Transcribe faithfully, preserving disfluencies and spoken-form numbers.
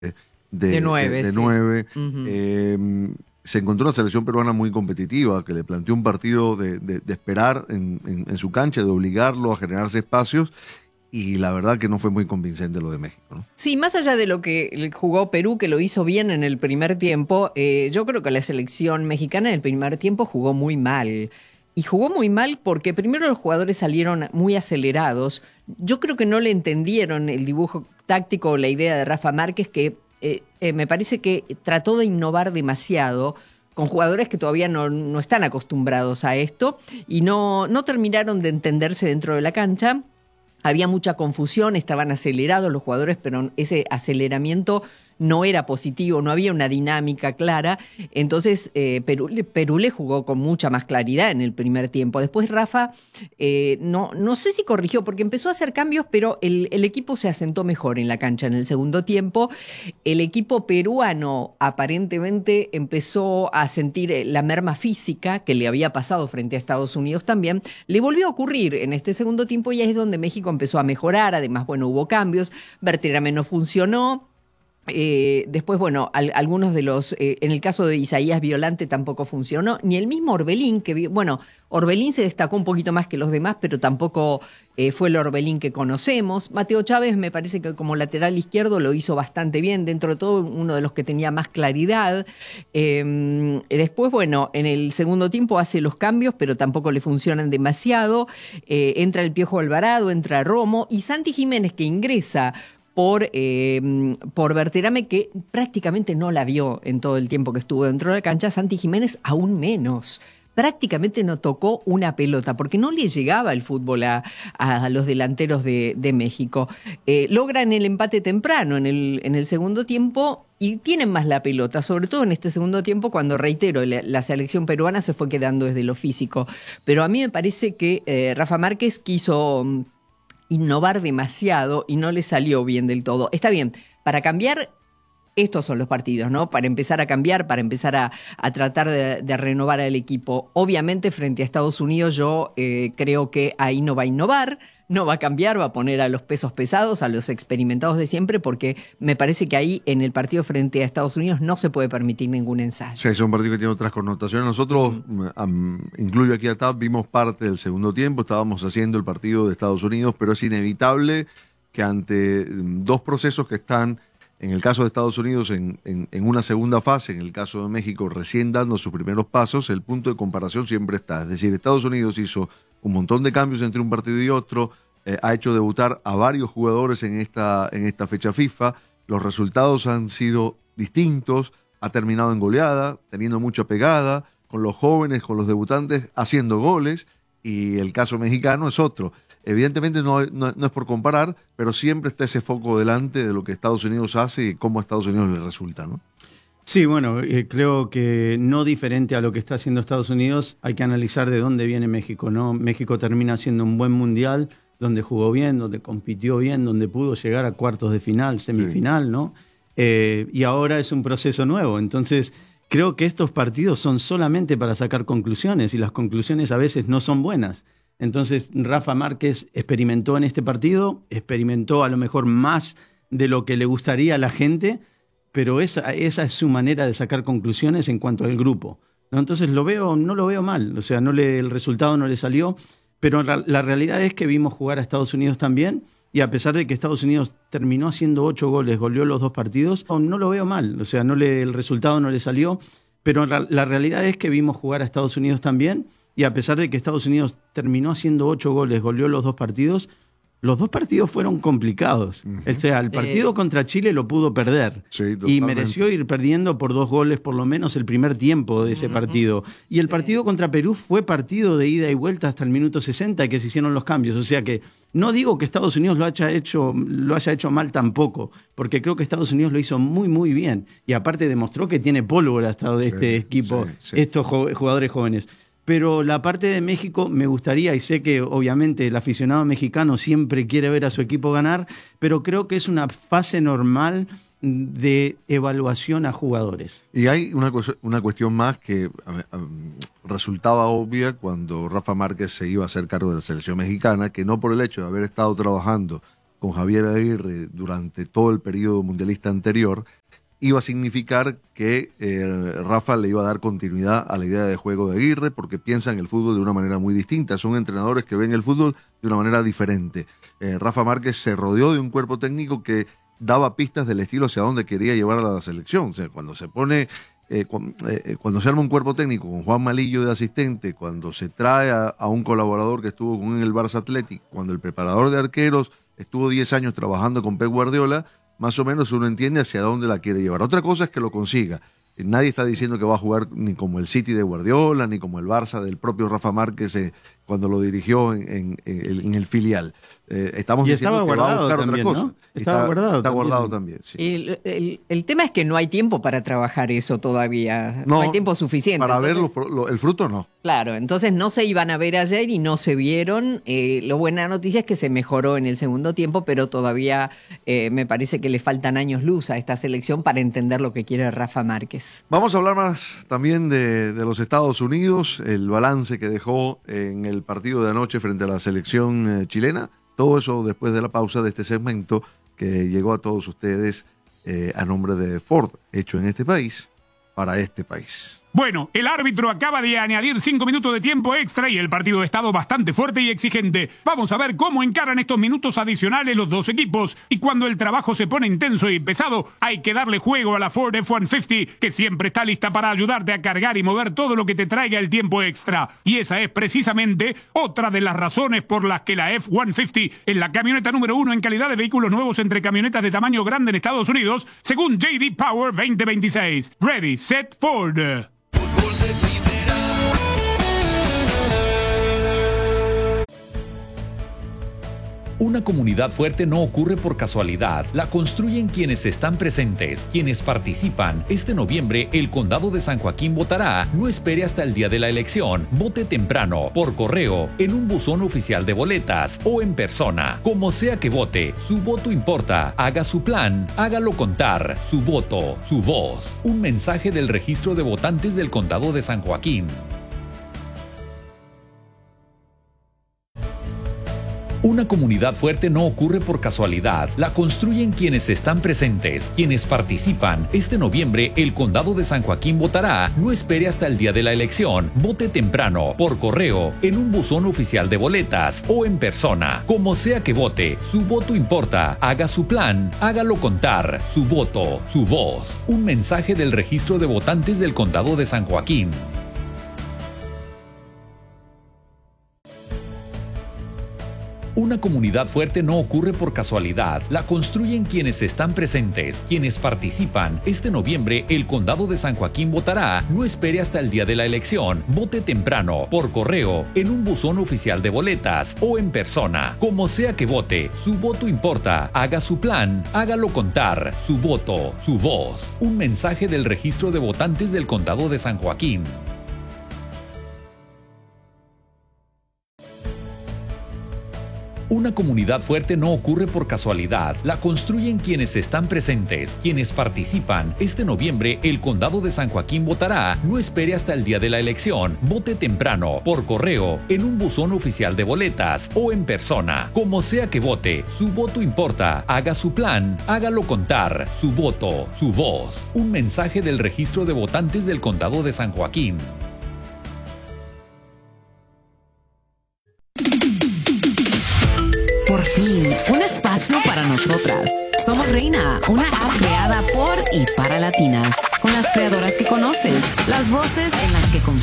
de, de nueve. De, de sí. nueve. Uh-huh. Eh, se encontró una selección peruana muy competitiva, que le planteó un partido de, de, de esperar en, en, en su cancha, de obligarlo a generarse espacios, y la verdad que no fue muy convincente lo de México, ¿no? Sí, más allá de lo que jugó Perú, que lo hizo bien en el primer tiempo, eh, yo creo que la selección mexicana en el primer tiempo jugó muy mal. Y jugó muy mal porque primero los jugadores salieron muy acelerados. Yo creo que no le entendieron el dibujo táctico o la idea de Rafa Márquez, que eh, eh, me parece que trató de innovar demasiado con jugadores que todavía no, no están acostumbrados a esto y no, no terminaron de entenderse dentro de la cancha. Había mucha confusión, estaban acelerados los jugadores, pero ese aceleramiento no era positivo, no había una dinámica clara. Entonces eh, Perú, Perú le jugó con mucha más claridad en el primer tiempo. Después Rafa, eh, no, no sé si corrigió, porque empezó a hacer cambios, pero el, el equipo se asentó mejor en la cancha en el segundo tiempo. El equipo peruano aparentemente empezó a sentir la merma física que le había pasado frente a Estados Unidos también. Le volvió a ocurrir en este segundo tiempo y ahí es donde México empezó a mejorar. Además, bueno, hubo cambios. Berterame no funcionó. Eh, después, bueno, al, algunos de los, eh, en el caso de Isaías Violante tampoco funcionó, ni el mismo Orbelín, que bueno, Orbelín se destacó un poquito más que los demás, pero tampoco eh, fue el Orbelín que conocemos. Mateo Chávez me parece que como lateral izquierdo lo hizo bastante bien, dentro de todo uno de los que tenía más claridad. Eh, después, bueno, en el segundo tiempo hace los cambios, pero tampoco le funcionan demasiado. Eh, entra el Piojo Alvarado, entra Romo y Santi Jiménez, que ingresa por, eh, por Berterame, que prácticamente no la vio en todo el tiempo que estuvo dentro de la cancha. Santi Jiménez aún menos. Prácticamente no tocó una pelota, porque no le llegaba el fútbol a, a los delanteros de, de México. Eh, logran el empate temprano en el, en el segundo tiempo y tienen más la pelota, sobre todo en este segundo tiempo, cuando, reitero, la, la selección peruana se fue quedando desde lo físico. Pero a mí me parece que eh, Rafa Márquez quiso innovar demasiado y no le salió bien del todo. Está bien, para cambiar, estos son los partidos, ¿no? Para empezar a cambiar, para empezar a, a tratar de, de renovar al equipo. Obviamente, frente a Estados Unidos, yo eh, creo que ahí no va a innovar, no va a cambiar, va a poner a los pesos pesados, a los experimentados de siempre, porque me parece que ahí en el partido frente a Estados Unidos no se puede permitir ningún ensayo. Sí, es un partido que tiene otras connotaciones. Nosotros, mm. um, incluyo aquí a Tab, vimos parte del segundo tiempo, estábamos haciendo el partido de Estados Unidos, pero es inevitable que ante um, dos procesos que están, en el caso de Estados Unidos, en, en, en una segunda fase, en el caso de México, recién dando sus primeros pasos, el punto de comparación siempre está. Es decir, Estados Unidos hizo un montón de cambios entre un partido y otro, eh, ha hecho debutar a varios jugadores en esta, en esta fecha FIFA, los resultados han sido distintos, ha terminado en goleada, teniendo mucha pegada, con los jóvenes, con los debutantes, haciendo goles, y el caso mexicano es otro. Evidentemente no, no, no es por comparar, pero siempre está ese foco delante de lo que Estados Unidos hace y cómo a Estados Unidos le resulta, ¿no? Sí, bueno, eh, creo que no diferente a lo que está haciendo Estados Unidos, hay que analizar de dónde viene México, ¿no? México termina siendo un buen mundial, donde jugó bien, donde compitió bien, donde pudo llegar a cuartos de final, semifinal, sí. ¿no? Eh, y ahora es un proceso nuevo, entonces creo que estos partidos son solamente para sacar conclusiones y las conclusiones a veces no son buenas. Entonces Rafa Márquez experimentó en este partido, experimentó a lo mejor más de lo que le gustaría a la gente, pero esa, esa es su manera de sacar conclusiones en cuanto al grupo, ¿no? Entonces lo veo, no lo veo mal, o sea, no le, el resultado no le salió, pero la, la realidad es que vimos jugar a Estados Unidos también, y a pesar de que Estados Unidos terminó haciendo ocho goles, goleó los dos partidos, no lo veo mal, o sea, no le, el resultado no le salió, pero la, la realidad es que vimos jugar a Estados Unidos también, y a pesar de que Estados Unidos terminó haciendo ocho goles, goleó los dos partidos, los dos partidos fueron complicados. Uh-huh. O sea, el partido eh. contra Chile lo pudo perder. Sí, y mereció ir perdiendo por dos goles por lo menos el primer tiempo de ese uh-huh. partido. Y el partido contra Perú fue partido de ida y vuelta hasta el minuto sesenta que se hicieron los cambios. O sea que no digo que Estados Unidos lo haya hecho, lo haya hecho mal tampoco, porque creo que Estados Unidos lo hizo muy, muy bien. Y aparte demostró que tiene pólvora hasta de este sí, equipo, sí, sí. estos jugadores jóvenes. Pero la parte de México me gustaría, y sé que obviamente el aficionado mexicano siempre quiere ver a su equipo ganar, pero creo que es una fase normal de evaluación a jugadores. Y hay una, una cuestión más que um, resultaba obvia cuando Rafa Márquez se iba a hacer cargo de la selección mexicana, que no por el hecho de haber estado trabajando con Javier Aguirre durante todo el periodo mundialista anterior, iba a significar que eh, Rafa le iba a dar continuidad a la idea de juego de Aguirre, porque piensan el fútbol de una manera muy distinta. Son entrenadores que ven el fútbol de una manera diferente. Eh, Rafa Márquez se rodeó de un cuerpo técnico que daba pistas del estilo hacia dónde quería llevar a la selección. O sea, cuando se pone, eh, cuando, eh, cuando se arma un cuerpo técnico con Juan Malillo de asistente, cuando se trae a, a un colaborador que estuvo con el Barça Athletic, cuando el preparador de arqueros estuvo diez años trabajando con Pep Guardiola, más o menos uno entiende hacia dónde la quiere llevar. Otra cosa es que lo consiga. Nadie está diciendo que va a jugar ni como el City de Guardiola, ni como el Barça del propio Rafa Márquez eh, cuando lo dirigió en, en, en, en el filial. Eh, estamos y diciendo estaba que va a buscar también, otra cosa. ¿no? Estaba está, guardado está también. guardado también. Sí. El, el, el tema es que no hay tiempo para trabajar eso todavía. No, No, hay tiempo suficiente. Para Entonces, ver lo- lo- el fruto, no. Claro, entonces no se iban a ver ayer y no se vieron. Eh, lo buena noticia es que se mejoró en el segundo tiempo, pero todavía eh, me parece que le faltan años luz a esta selección para entender lo que quiere Rafa Márquez. Vamos a hablar más también de, de los Estados Unidos, el balance que dejó en el partido de anoche frente a la selección eh, chilena. Todo eso después de la pausa de este segmento que llegó a todos ustedes eh, a nombre de Ford, hecho en este país, para este país. Bueno, el árbitro acaba de añadir cinco minutos de tiempo extra y el partido ha estado bastante fuerte y exigente. Vamos a ver cómo encaran estos minutos adicionales los dos equipos. Y cuando el trabajo se pone intenso y pesado, hay que darle juego a la Ford F ciento cincuenta, que siempre está lista para ayudarte a cargar y mover todo lo que te traiga el tiempo extra. Y esa es precisamente otra de las razones por las que la F ciento cincuenta es la camioneta número uno en calidad de vehículos nuevos entre camionetas de tamaño grande en Estados Unidos, según J D Power veinte veintiséis. Ready, set, Ford. Una comunidad fuerte no ocurre por casualidad, la construyen quienes están presentes, quienes participan. Este noviembre el Condado de San Joaquín votará. No espere hasta el día de la elección. Vote temprano, por correo, en un buzón oficial de boletas o en persona. Como sea que vote, su voto importa. Haga su plan, hágalo contar. Su voto, su voz. Un mensaje del registro de votantes del Condado de San Joaquín. Una comunidad fuerte no ocurre por casualidad, la construyen quienes están presentes, quienes participan. Este noviembre el Condado de San Joaquín votará. No espere hasta el día de la elección. Vote temprano, por correo, en un buzón oficial de boletas o en persona. Como sea que vote, su voto importa. Haga su plan, hágalo contar. Su voto, su voz. Un mensaje del registro de votantes del Condado de San Joaquín. Una comunidad fuerte no ocurre por casualidad, la construyen quienes están presentes, quienes participan. Este noviembre el Condado de San Joaquín votará. No espere hasta el día de la elección. Vote temprano, por correo, en un buzón oficial de boletas o en persona. Como sea que vote, su voto importa. Haga su plan, hágalo contar. Su voto, su voz. Un mensaje del registro de votantes del Condado de San Joaquín. Una comunidad fuerte no ocurre por casualidad, la construyen quienes están presentes, quienes participan. Este noviembre el Condado de San Joaquín votará. No espere hasta el día de la elección. Vote temprano, por correo, en un buzón oficial de boletas o en persona. Como sea que vote, su voto importa. Haga su plan, hágalo contar. Su voto, su voz. Un mensaje del registro de votantes del Condado de San Joaquín. Por fin, un espacio para nosotras. Somos Reina, una app creada por y para latinas, con las creadoras que conoces, las voces en las que confías.